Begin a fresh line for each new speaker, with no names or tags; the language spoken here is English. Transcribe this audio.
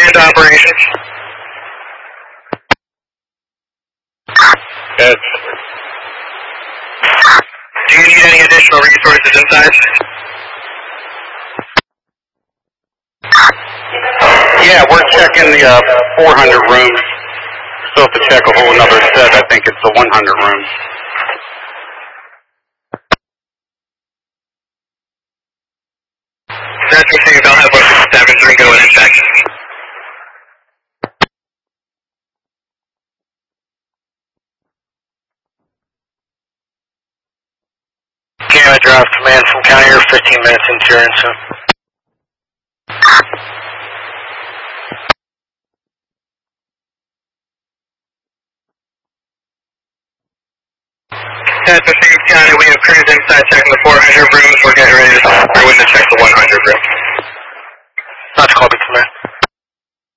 into operations.
Good.
Do you need any additional resources inside?
Yeah, we're checking the 400 rooms. Still have to check a whole another set. I think it's the 100 rooms.
That's received. I'll have 173 go in and check.
Gamma drop command from County Air 15 minutes into your incident.
That's received, County. We have crews inside checking the 400 rooms. We're getting ready to go in to check the 100 room.
That's called the command.